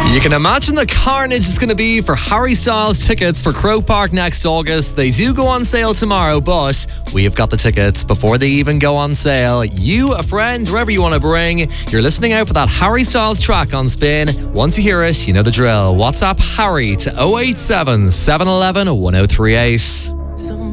You can imagine the carnage it's going to be for Harry Styles tickets for Croke Park next August. They do go on sale tomorrow, but we've got the tickets before they even go on sale. You, a friend, wherever you want to bring, you're listening out for that Harry Styles track on Spin. Once you hear it, you know the drill. WhatsApp Harry to 087 711 1038.